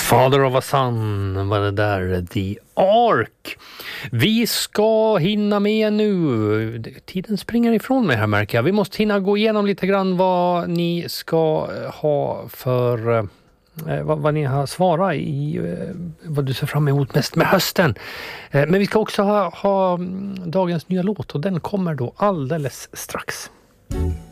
Father of a Son var det där, The Ark. Vi ska hinna med nu. Tiden springer ifrån mig här, märker jag. Vi måste hinna gå igenom lite grann vad ni ska ha för... Vad ni har svarat i, vad du ser fram emot mest med hösten. Men vi ska också ha dagens nya låt, och den kommer då alldeles strax.